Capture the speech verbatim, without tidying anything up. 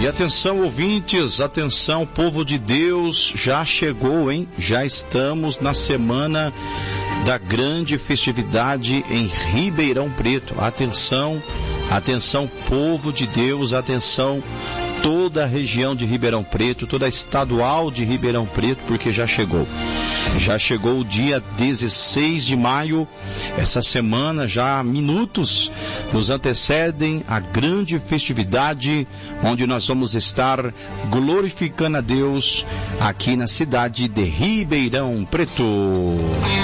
E atenção, ouvintes, atenção, povo de Deus, já chegou, hein? Já estamos na semana da grande festividade em Ribeirão Preto. Atenção, atenção, povo de Deus, atenção, toda a região de Ribeirão Preto, toda a estadual de Ribeirão Preto, porque já chegou. Já chegou o dia dezesseis de maio, essa semana, já minutos nos antecedem a grande festividade, onde nós vamos estar glorificando a Deus aqui na cidade de Ribeirão Preto.